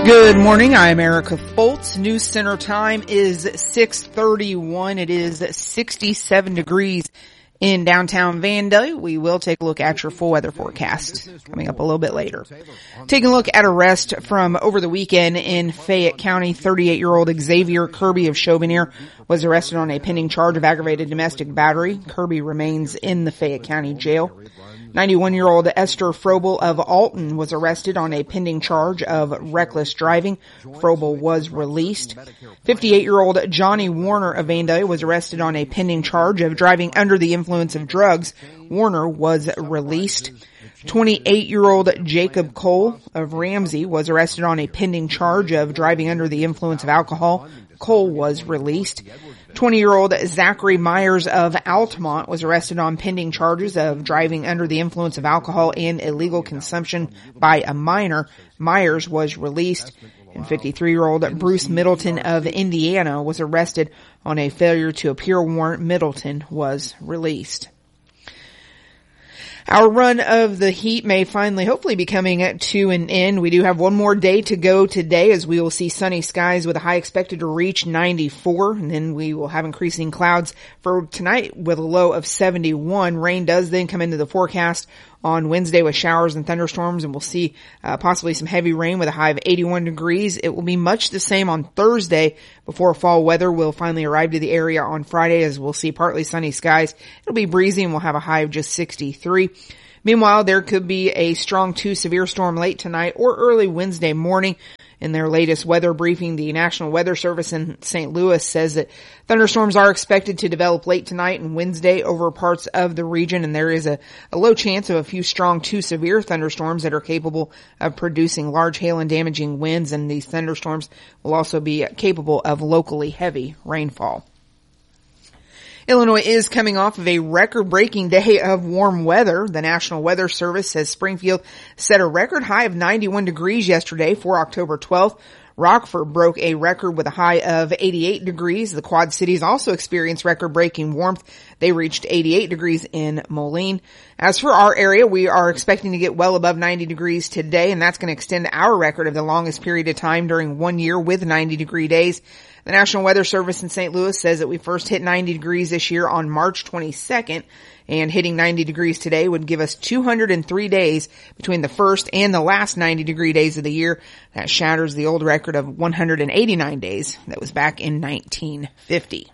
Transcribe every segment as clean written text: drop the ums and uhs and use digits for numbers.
Good morning. I'm Erica Foltz. News Center time is 6:31. It is 67 degrees in downtown Vandalia. We will take a look at your full weather forecast coming up a little bit later. Taking a look at arrest from over the weekend in Fayette County. 38-year-old Xavier Kirby of Chauvenier was arrested on a pending charge of aggravated domestic battery. Kirby remains in the Fayette County jail. 91-year-old Esther Frobel of Alton was arrested on a pending charge of reckless driving. Frobel was released. 58-year-old Johnny Warner of Vandalia was arrested on a pending charge of driving under the influence of drugs. Warner was released. 28-year-old Jacob Cole of Ramsey was arrested on a pending charge of driving under the influence of alcohol. Cole was released. 20-year-old Zachary Myers of Altamont was arrested on pending charges of driving under the influence of alcohol and illegal consumption by a minor. Myers was released. And 53-year-old Bruce Middleton of Indiana was arrested on a failure to appear warrant. Middleton was released. Our run of the heat may finally, hopefully, be coming to an end. We do have one more day to go today, as we will see sunny skies with a high expected to reach 94. And then we will have increasing clouds for tonight with a low of 71. Rain does then come into the forecast on Wednesday with showers and thunderstorms, and we'll see possibly some heavy rain with a high of 81 degrees. It will be much the same on Thursday before fall weather will finally arrive to the area on Friday, as we'll see partly sunny skies. It'll be breezy and we'll have a high of just 63. Meanwhile, there could be a strong to severe storm late tonight or early Wednesday morning. In their latest weather briefing, the National Weather Service in St. Louis says that thunderstorms are expected to develop late tonight and Wednesday over parts of the region, and there is a low chance of a few strong to severe thunderstorms that are capable of producing large hail and damaging winds, and these thunderstorms will also be capable of locally heavy rainfall. Illinois is coming off of a record-breaking day of warm weather. The National Weather Service says Springfield set a record high of 91 degrees yesterday for October 12th. Rockford broke a record with a high of 88 degrees. The Quad Cities also experienced record-breaking warmth. They reached 88 degrees in Moline. As for our area, we are expecting to get well above 90 degrees today, and that's going to extend our record of the longest period of time during 1 year with 90-degree days. The National Weather Service in St. Louis says that we first hit 90 degrees this year on March 22nd, and hitting 90 degrees today would give us 203 days between the first and the last 90-degree days of the year. That shatters the old record of 189 days that was back in 1950.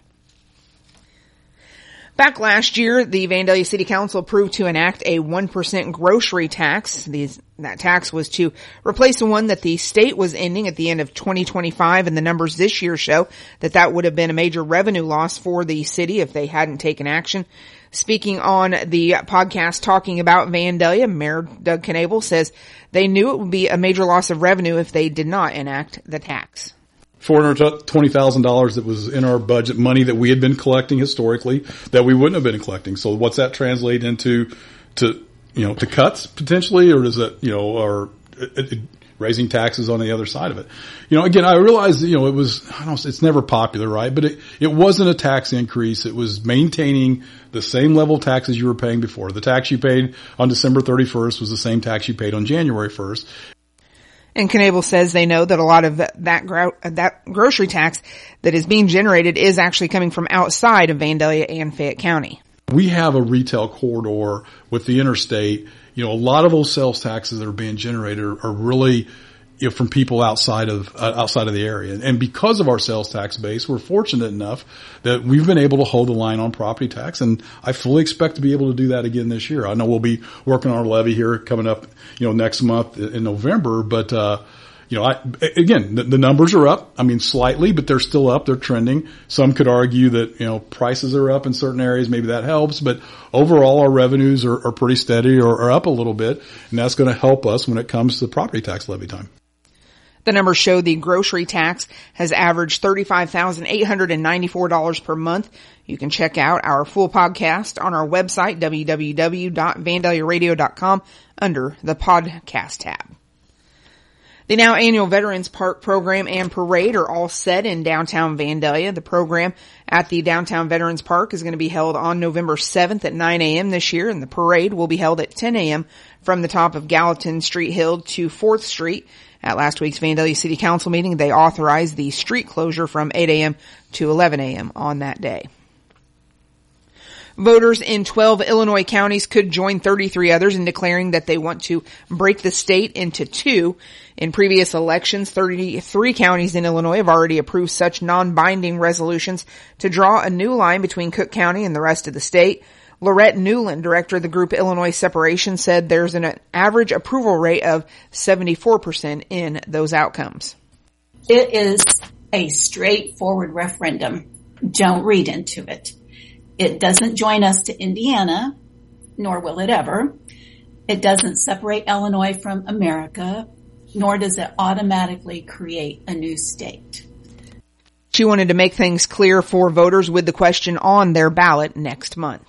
Back last year, the Vandalia City Council approved to enact a 1% grocery tax. That tax was to replace the one that the state was ending at the end of 2025, and the numbers this year show that would have been a major revenue loss for the city if they hadn't taken action. Speaking on the podcast talking about Vandalia, Mayor Doug Knable says they knew it would be a major loss of revenue if they did not enact the tax. $420,000 that was in our budget, money that we had been collecting historically that we wouldn't have been collecting. So what's that translate into to cuts potentially, or does that, or raising taxes on the other side of it? Again, I realize that, it's never popular, right? But it wasn't a tax increase. It was maintaining the same level of taxes you were paying before. The tax you paid on December 31st was the same tax you paid on January 1st. And Knable says they know that a lot of that grocery tax that is being generated is actually coming from outside of Vandalia and Fayette County. We have a retail corridor with the interstate. A lot of those sales taxes that are being generated are really from people outside of the area. And because of our sales tax base, we're fortunate enough that we've been able to hold the line on property tax, and I fully expect to be able to do that again this year. I know we'll be working on our levy here coming up, next month in November, but the numbers are up. I mean, slightly, but they're still up. They're trending. Some could argue that, prices are up in certain areas. Maybe that helps, but overall our revenues are pretty steady or are up a little bit, and that's going to help us when it comes to property tax levy time. The numbers show the grocery tax has averaged $35,894 per month. You can check out our full podcast on our website, www.vandaliaradio.com, under the podcast tab. The now annual Veterans Park program and parade are all set in downtown Vandalia. The program at the downtown Veterans Park is going to be held on November 7th at 9 a.m. this year, and the parade will be held at 10 a.m. from the top of Gallatin Street Hill to 4th Street. At last week's Vandalia City Council meeting, they authorized the street closure from 8 a.m. to 11 a.m. on that day. Voters in 12 Illinois counties could join 33 others in declaring that they want to break the state into two. In previous elections, 33 counties in Illinois have already approved such non-binding resolutions to draw a new line between Cook County and the rest of the state. Lorette Newland, director of the group Illinois Separation, said there's an average approval rate of 74% in those outcomes. It is a straightforward referendum. Don't read into it. It doesn't join us to Indiana, nor will it ever. It doesn't separate Illinois from America, nor does it automatically create a new state. She wanted to make things clear for voters with the question on their ballot next month.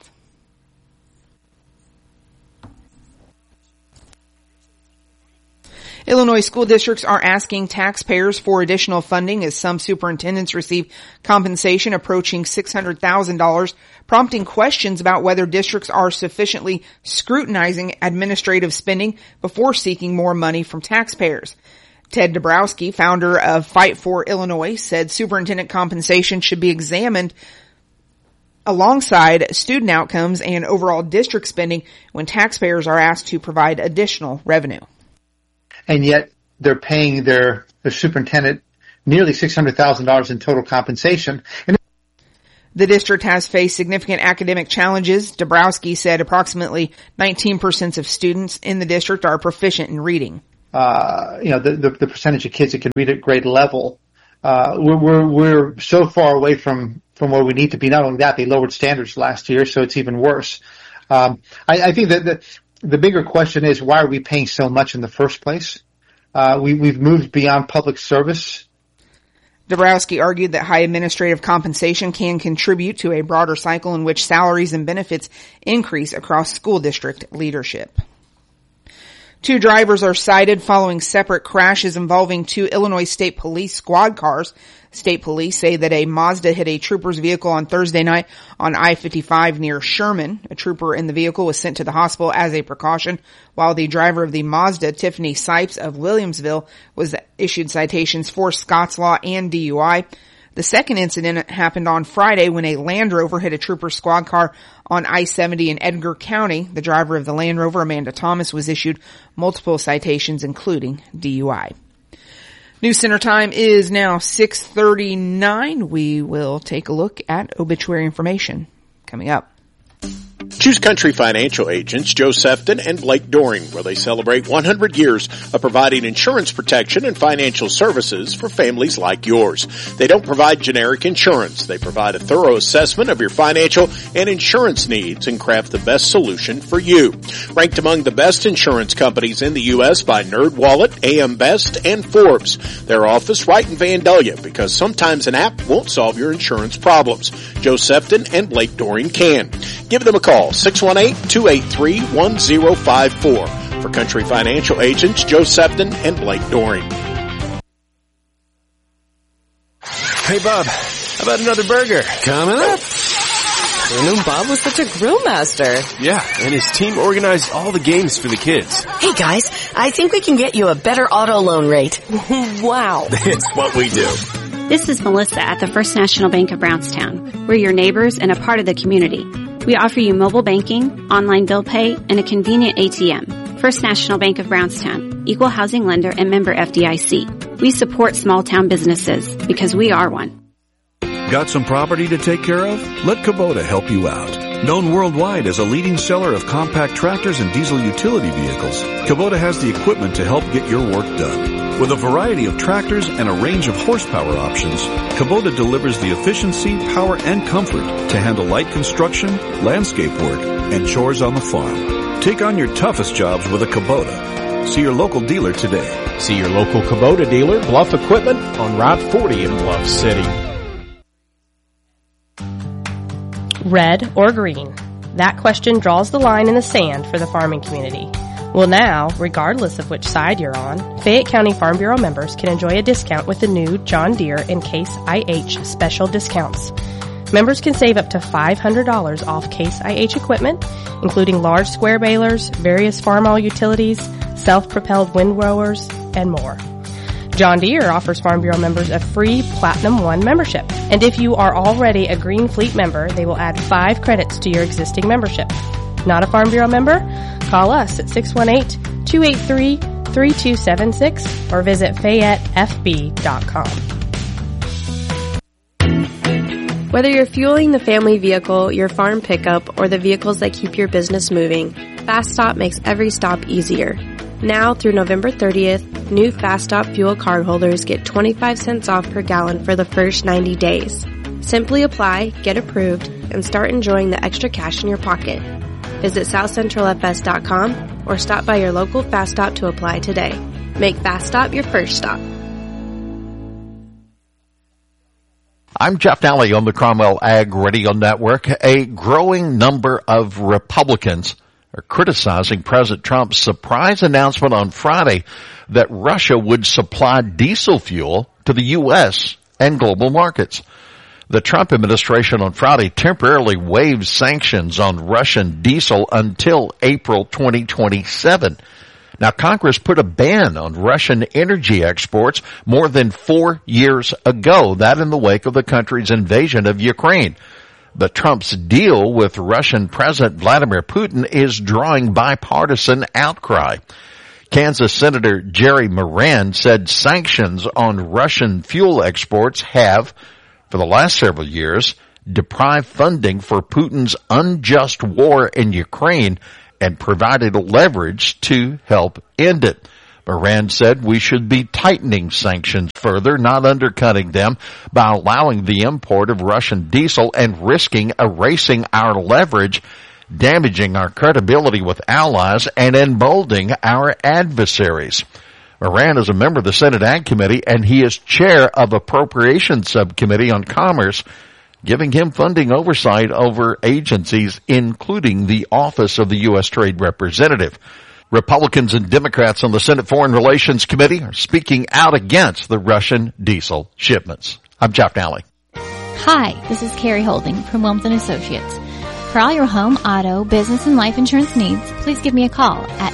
Illinois school districts are asking taxpayers for additional funding as some superintendents receive compensation approaching $600,000, prompting questions about whether districts are sufficiently scrutinizing administrative spending before seeking more money from taxpayers. Ted Dabrowski, founder of Fight for Illinois, said superintendent compensation should be examined alongside student outcomes and overall district spending when taxpayers are asked to provide additional revenue. And yet they're paying their superintendent nearly $600,000 in total compensation. And the district has faced significant academic challenges. Dabrowski said approximately 19% of students in the district are proficient in reading. The percentage of kids that can read at grade level, we're so far away from where we need to be. Not only that, they lowered standards last year, so it's even worse. I think that the bigger question is, why are we paying so much in the first place? We've moved beyond public service. Dabrowski argued that high administrative compensation can contribute to a broader cycle in which salaries and benefits increase across school district leadership. 2 drivers are cited following separate crashes involving 2 Illinois State Police squad cars. State police say that a Mazda hit a trooper's vehicle on Thursday night on I-55 near Sherman. A trooper in the vehicle was sent to the hospital as a precaution, while the driver of the Mazda, Tiffany Sipes of Williamsville, was issued citations for Scott's Law and DUI. The second incident happened on Friday when a Land Rover hit a trooper squad car on I-70 in Edgar County. The driver of the Land Rover, Amanda Thomas, was issued multiple citations, including DUI. News Center time is now 6:39. We will take a look at obituary information coming up. Choose Country Financial agents Joe Sefton and Blake Doring, where they celebrate 100 years of providing insurance protection and financial services for families like yours. They don't provide generic insurance. They provide a thorough assessment of your financial and insurance needs and craft the best solution for you. Ranked among the best insurance companies in the U.S. by NerdWallet, AM Best, and Forbes. Their office right in Vandalia, because sometimes an app won't solve your insurance problems. Joe Sefton and Blake Doring can. Give them a call, 618-283-1054. For Country Financial agents Joe Sefton and Blake Doring. Hey, Bob, how about another burger? Coming up. I knew Bob was such a grill master. Yeah, and his team organized all the games for the kids. Hey, guys, I think we can get you a better auto loan rate. Wow. It's what we do. This is Melissa at the First National Bank of Brownstown. We're your neighbors and a part of the community. We offer you mobile banking, online bill pay, and a convenient ATM. First National Bank of Brownstown, equal housing lender and member FDIC. We support small town businesses because we are one. Got some property to take care of? Let Kubota help you out. Known worldwide as a leading seller of compact tractors and diesel utility vehicles, Kubota has the equipment to help get your work done. With a variety of tractors and a range of horsepower options, Kubota delivers the efficiency, power, and comfort to handle light construction, landscape work, and chores on the farm. Take on your toughest jobs with a Kubota. See your local dealer today. See your local Kubota dealer, Bluff Equipment, on Route 40 in Bluff City. Red or green? That question draws the line in the sand for the farming community. Well, now, regardless of which side you're on, Fayette County Farm Bureau members can enjoy a discount with the new John Deere and Case IH special discounts. Members can save up to $500 off Case IH equipment, including large square balers, various farm all utilities, self-propelled windrowers, and more. John Deere offers Farm Bureau members a free Platinum One membership. And if you are already a Green Fleet member, they will add 5 credits to your existing membership. Not a Farm Bureau member? Call us at 618-283-3276 or visit FayetteFB.com. Whether you're fueling the family vehicle, your farm pickup, or the vehicles that keep your business moving, Fast Stop makes every stop easier. Now through November 30th, new Fast Stop fuel cardholders get 25 cents off per gallon for the first 90 days. Simply apply, get approved, and start enjoying the extra cash in your pocket. Visit SouthCentralFS.com or stop by your local Fast Stop to apply today. Make Fast Stop your first stop. I'm Jeff Nally on the Cromwell Ag Radio Network. A growing number of Republicans are criticizing President Trump's surprise announcement on Friday that Russia would supply diesel fuel to the U.S. and global markets. The Trump administration on Friday temporarily waived sanctions on Russian diesel until April 2027. Now, Congress put a ban on Russian energy exports more than 4 years ago, that in the wake of the country's invasion of Ukraine. But Trump's deal with Russian President Vladimir Putin is drawing bipartisan outcry. Kansas Senator Jerry Moran said sanctions on Russian fuel exports have, for the last several years, deprived funding for Putin's unjust war in Ukraine and provided leverage to help end it. Moran said we should be tightening sanctions further, not undercutting them, by allowing the import of Russian diesel and risking erasing our leverage, damaging our credibility with allies, and emboldening our adversaries. Moran is a member of the Senate Ag Committee, and he is chair of Appropriations Subcommittee on Commerce, giving him funding oversight over agencies, including the Office of the U.S. Trade Representative. Republicans and Democrats on the Senate Foreign Relations Committee are speaking out against the Russian diesel shipments. I'm Jeff Nally. Hi, this is Carrie Holding from Wilmington Associates. For all your home, auto, business, and life insurance needs, please give me a call at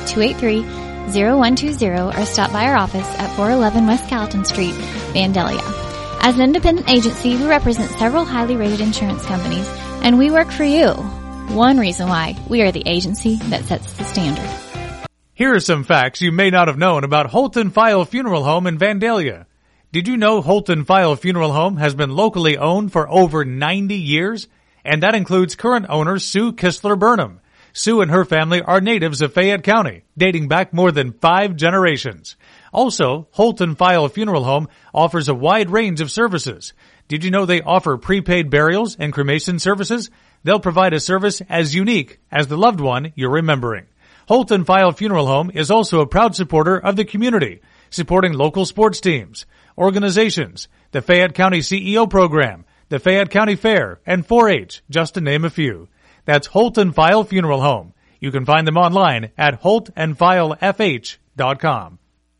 283-0120 or stop by our office at 411 West Gallatin Street, Vandalia. As an independent agency, we represent several highly rated insurance companies, and we work for you. One reason why we are the agency that sets the standard. Here are some facts you may not have known about Holton File Funeral Home in Vandalia. Did you know Holton File Funeral Home has been locally owned for over 90 years? And that includes current owner Sue Kistler Burnham. Sue and her family are natives of Fayette County, dating back more than 5 generations. Also, Holton File Funeral Home offers a wide range of services. Did you know they offer prepaid burials and cremation services? They'll provide a service as unique as the loved one you're remembering. Holton File Funeral Home is also a proud supporter of the community, supporting local sports teams, organizations, the Fayette County CEO program, the Fayette County Fair, and 4-H, just to name a few. That's Holton File Funeral Home. You can find them online at holtandfilefh.com.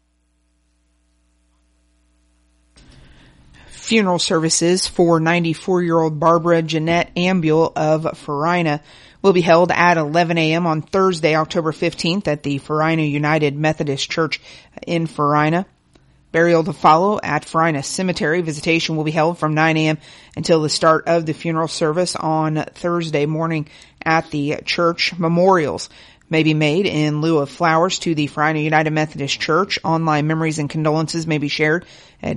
Funeral services for 94-year-old Barbara Jeanette Ambule of Farina will be held at 11 a.m. on Thursday, October 15th at the Farina United Methodist Church in Farina. Burial to follow at Farina Cemetery. Visitation will be held from 9 a.m. until the start of the funeral service on Thursday morning at the church. Memorials may be made in lieu of flowers to the Farina United Methodist Church. Online memories and condolences may be shared at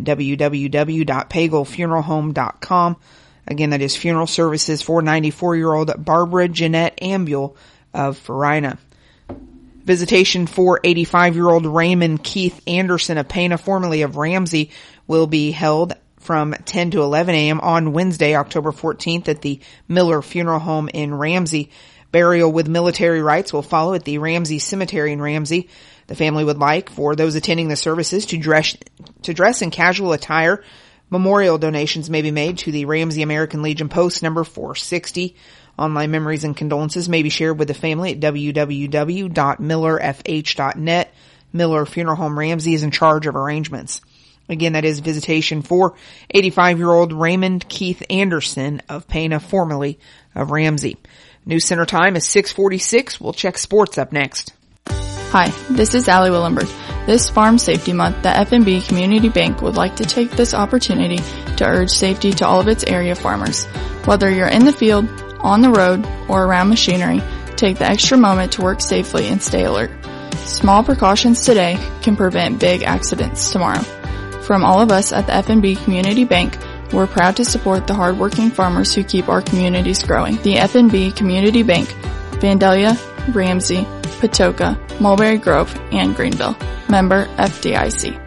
www.pagelfuneralhome.com. Again, that is funeral services for 94-year-old Barbara Jeanette Ambule of Farina. Visitation for 85-year-old Raymond Keith Anderson of Pana, formerly of Ramsey, will be held from 10 to 11 a.m. on Wednesday, October 14th at the Miller Funeral Home in Ramsey. Burial with military rites will follow at the Ramsey Cemetery in Ramsey. The family would like for those attending the services to dress in casual attire. Memorial donations may be made to the Ramsey American Legion Post number 460. Online memories and condolences may be shared with the family at www.millerfh.net. Miller Funeral Home Ramsey is in charge of arrangements. Again, that is visitation for 85-year-old Raymond Keith Anderson of Pana, formerly of Ramsey. News Center time is 6:46. We'll check sports up next. Hi, this is Allie Willenberg. This Farm Safety Month, the F&B Community Bank would like to take this opportunity to urge safety to all of its area farmers. Whether you're in the field, on the road, or around machinery, take the extra moment to work safely and stay alert. Small precautions today can prevent big accidents tomorrow. From all of us at the F&B Community Bank, we're proud to support the hardworking farmers who keep our communities growing. The F&B Community Bank, Vandalia, Ramsey, Patoka, Mulberry Grove, and Greenville. Member FDIC.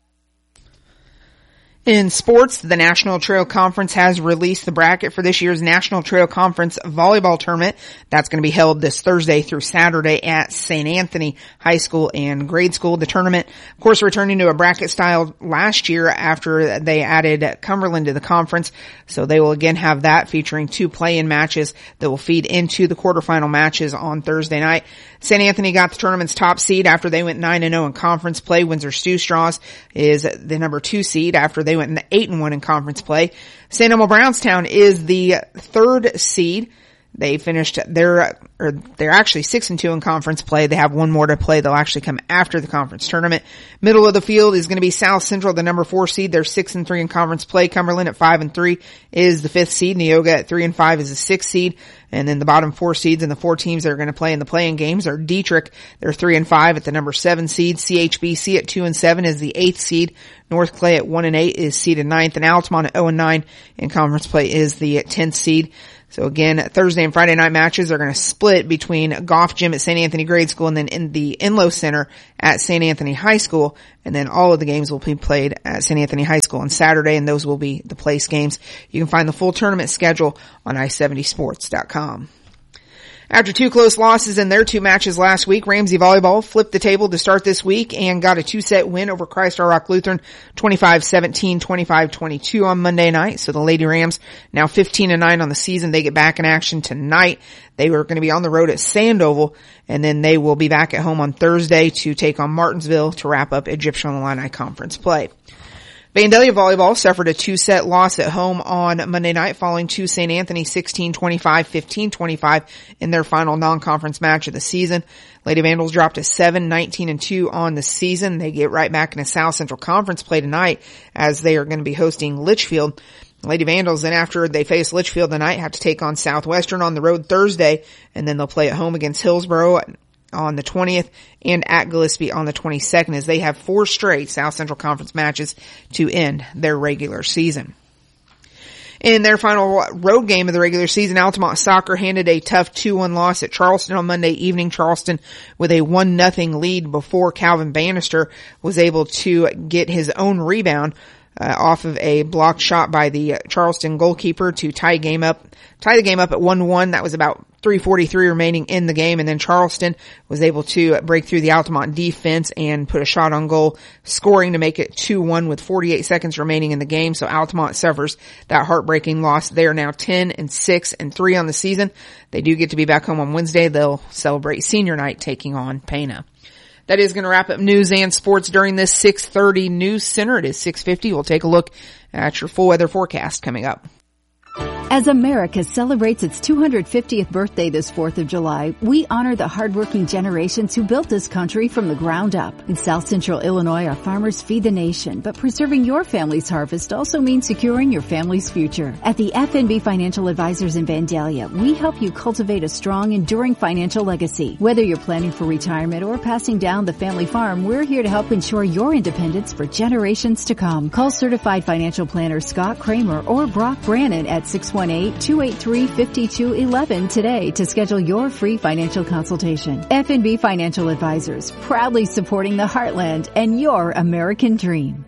In sports, the National Trail Conference has released the bracket for this year's National Trail Conference volleyball tournament. That's going to be held this Thursday through Saturday at St. Anthony High School and Grade School. The tournament, of course, returning to a bracket style last year after they added Cumberland to the conference. So they will again have that, featuring 2 play-in matches that will feed into the quarterfinal matches on Thursday night. St. Anthony got the tournament's top seed after they went 9-0 in conference play. Windsor Stew Straws is the number 2 seed after they went 8-1 in conference play. St. Elmo Brownstown is the 3rd seed. They finished they're actually 6-2 in conference play. They have 1 more to play. They'll actually come after the conference tournament. Middle of the field is going to be South Central, the number 4 seed. They're 6-3 in conference play. Cumberland at 5-3 is the 5th seed. Neoga at 3-5 is the 6th seed. And then the bottom 4 seeds and the 4 teams that are going to play in the play-in games are Dietrich. They're 3-5 at the number 7 seed. CHBC at 2-7 is the 8th seed. North Clay at 1-8 is seeded 9th. And Altamont at 0-9 in conference play is the 10th seed. So again, Thursday and Friday night matches are going to split between Golf Gym at St. Anthony Grade School and then in the Enloe Center at St. Anthony High School. And then all of the games will be played at St. Anthony High School on Saturday, and those will be the place games. You can find the full tournament schedule on i70sports.com. After 2 close losses in their 2 matches last week, Ramsey Volleyball flipped the table to start this week and got a 2-set win over Christ Our Rock Lutheran, 25-17, 25-22 on Monday night. So the Lady Rams now 15-9 on the season. They get back in action tonight. They were going to be on the road at Sandoval, and then they will be back at home on Thursday to take on Martinsville to wrap up Egyptian Illini conference play. Vandalia Volleyball suffered a 2-set loss at home on Monday night following to St. Anthony 16-25, 15-25 in their final non-conference match of the season. Lady Vandals dropped to 7-19-2 on the season. They get right back into South Central Conference play tonight as they are going to be hosting Litchfield. Lady Vandals, then after they face Litchfield tonight, have to take on Southwestern on the road Thursday, and then they'll play at home against Hillsboro on the 20th and at Gillespie on the 22nd as they have 4 straight South Central Conference matches to end their regular season. In their final road game of the regular season, Altamont Soccer handed a tough 2-1 loss at Charleston on Monday evening. Charleston with a 1-0 lead before Calvin Bannister was able to get his own rebound off of a blocked shot by the Charleston goalkeeper to tie the game up at 1-1. That was about 3:43 remaining in the game, and then Charleston was able to break through the Altamont defense and put a shot on goal, scoring to make it 2-1 with 48 seconds remaining in the game. So Altamont suffers that heartbreaking loss. They are now 10-6-3 on the season. They do get to be back home on Wednesday. They'll celebrate senior night taking on Pana. That is going to wrap up news and sports during this 6:30 News Center. It is 6:50. We'll take a look at your full weather forecast coming up. As America celebrates its 250th birthday this 4th of July, we honor the hardworking generations who built this country from the ground up. In South Central Illinois, our farmers feed the nation, but preserving your family's harvest also means securing your family's future. At the FNB Financial Advisors in Vandalia, we help you cultivate a strong, enduring financial legacy. Whether you're planning for retirement or passing down the family farm, we're here to help ensure your independence for generations to come. Call certified financial planner Scott Kramer or Brock Brannon at 618-283-5211 today to schedule your free financial consultation. FNB Financial Advisors, proudly supporting the heartland and your American dream.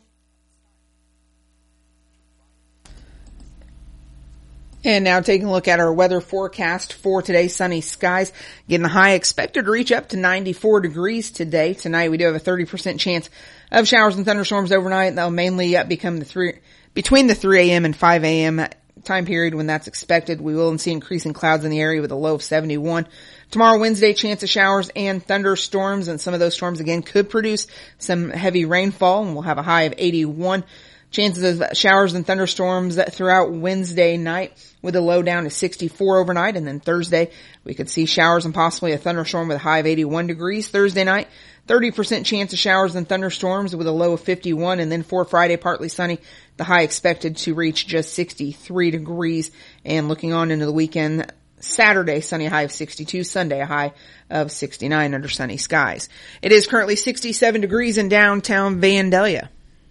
And now taking a look at our weather forecast for today. Sunny skies, getting the high expected to reach up to 94 degrees today. Tonight we do have a 30% chance of showers and thunderstorms overnight. They'll mainly become between the 3 a.m. and 5 a.m. time period when that's expected. We will see increasing clouds in the area with a low of 71. Tomorrow, Wednesday, chance of showers and thunderstorms, and some of those storms again could produce some heavy rainfall, and we'll have a high of 81. Chances of showers and thunderstorms throughout Wednesday night with a low down to 64 overnight. And then Thursday, we could see showers and possibly a thunderstorm with a high of 81 degrees. Thursday night, 30% chance of showers and thunderstorms with a low of 51. And then for Friday, partly sunny, the high expected to reach just 63 degrees. And looking on into the weekend, Saturday, sunny, high of 62. Sunday, a high of 69 under sunny skies. It is currently 67 degrees in downtown Vandalia.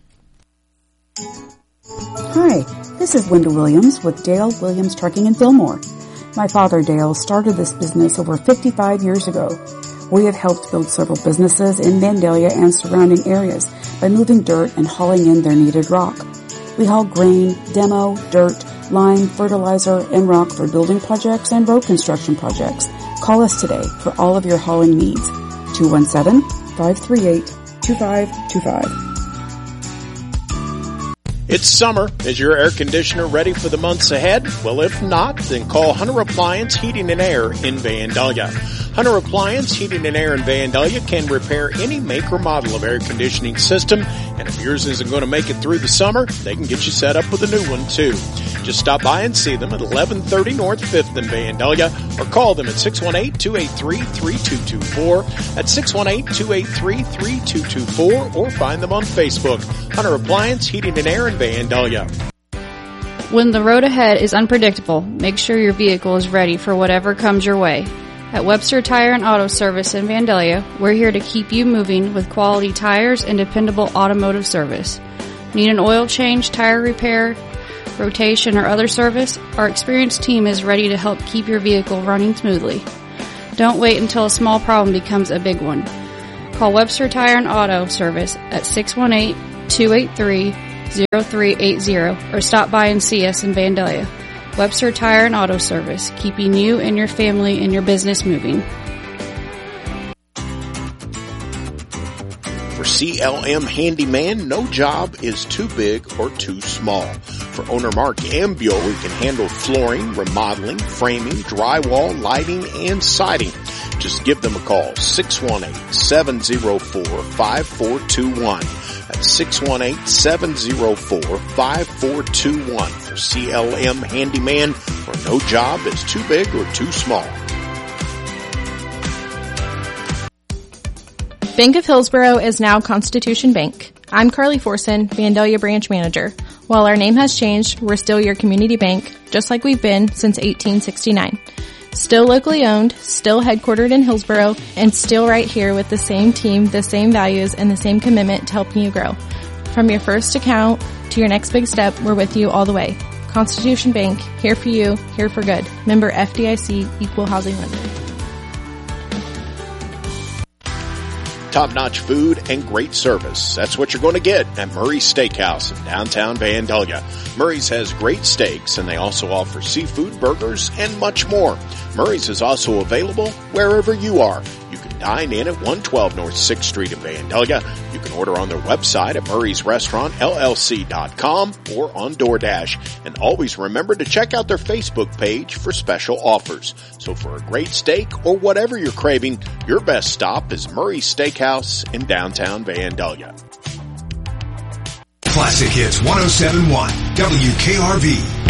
Hi, this is Linda Williams with Dale Williams Trucking in Fillmore. My father, Dale, started this business over 55 years ago. We have helped build several businesses in Vandalia and surrounding areas by moving dirt and hauling in their needed rock. We haul grain, demo, dirt, lime, fertilizer, and rock for building projects and road construction projects. Call us today for all of your hauling needs. 217-538-2525. It's summer. Is your air conditioner ready for the months ahead? Well, if not, then call Hunter Appliance Heating and Air in Vandalia. Hunter Appliance Heating and Air in Vandalia can repair any make or model of air conditioning system, and if yours isn't going to make it through the summer, they can get you set up with a new one too. Just stop by and see them at 1130 North 5th in Vandalia, or call them at 618-283-3224, at 618-283-3224, or find them on Facebook. Hunter Appliance Heating and Air in Vandalia. When the road ahead is unpredictable, make sure your vehicle is ready for whatever comes your way. At Webster Tire and Auto Service in Vandalia, we're here to keep you moving with quality tires and dependable automotive service. Need an oil change, tire repair, rotation, or other service? Our experienced team is ready to help keep your vehicle running smoothly. Don't wait until a small problem becomes a big one. Call Webster Tire and Auto Service at 618-283-0380 or stop by and see us in Vandalia. Webster Tire and Auto Service, keeping you and your family and your business moving. For CLM Handyman, no job is too big or too small. For owner Mark Ambuel, we can handle flooring, remodeling, framing, drywall, lighting, and siding. Just give them a call, 618-704-5421. That's 618-704-5421 for CLM Handyman, where no job is too big or too small. Bank of Hillsborough is now Constitution Bank. I'm Carly Forson, Vandalia Branch Manager. While our name has changed, we're still your community bank, just like we've been since 1869. Still locally owned, still headquartered in Hillsborough, and still right here with the same team, the same values, and the same commitment to helping you grow. From your first account to your next big step, we're with you all the way. Constitution Bank, here for you, here for good. Member FDIC, Equal Housing Lender. Top-notch food and great service. That's what you're going to get at Murray's Steakhouse in downtown Vandalia. Murray's has great steaks, and they also offer seafood, burgers, and much more. Murray's is also available wherever you are. You can dine in at 112 North 6th Street in Vandalia. You can order on their website at murraysrestaurantllc.com or on DoorDash. And always remember to check out their Facebook page for special offers. So for a great steak or whatever you're craving, your best stop is Murray's Steakhouse in downtown Vandalia. Classic Hits 107.1 WKRV.